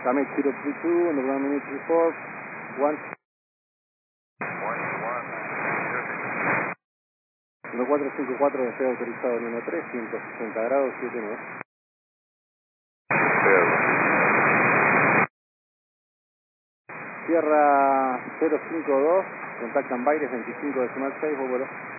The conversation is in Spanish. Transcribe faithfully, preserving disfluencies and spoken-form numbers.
Comet zero three two, underground minute report, one. uno cuatro cinco cuatro, deseo autorizado en uno tres, ciento sesenta grados, siete nueve. Sierra cero cinco dos, contactan Baires veinticinco decimal seis, vuelo.